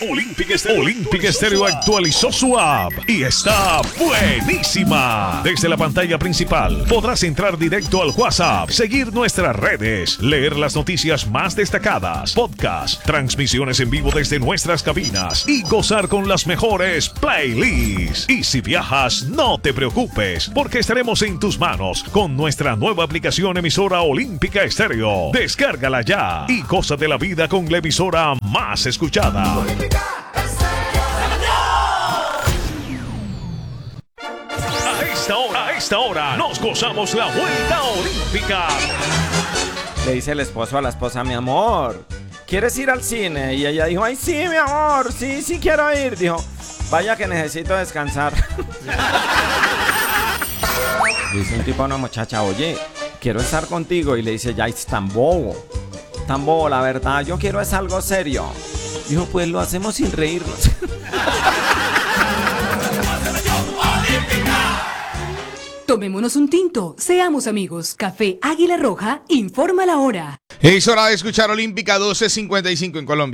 Olímpica Estéreo actualizó su app y está buenísima. Desde la pantalla principal podrás entrar directo al WhatsApp, seguir nuestras redes, leer las noticias más destacadas, podcast, transmisiones en vivo desde nuestras cabinas y gozar con las mejores playlists. Y si viajas, no te preocupes, porque estaremos en tus manos con nuestra nueva aplicación emisora Olímpica Estéreo. Descárgala ya y goza de la vida con la emisora más escuchada. A esta hora nos gozamos la vuelta olímpica. Le dice el esposo a la esposa: mi amor, ¿quieres ir al cine? Y ella dijo: ay, sí, mi amor, sí quiero ir. Dijo: vaya que necesito descansar. Dice un tipo a una muchacha: oye, quiero estar contigo. Y le dice: ya es tan bobo, la verdad, yo quiero es algo serio. Dijo: pues lo hacemos sin reírnos. Tomémonos un tinto, seamos amigos. Café Águila Roja informa la hora. Es hora de escuchar Olímpica 12:55 en Colombia.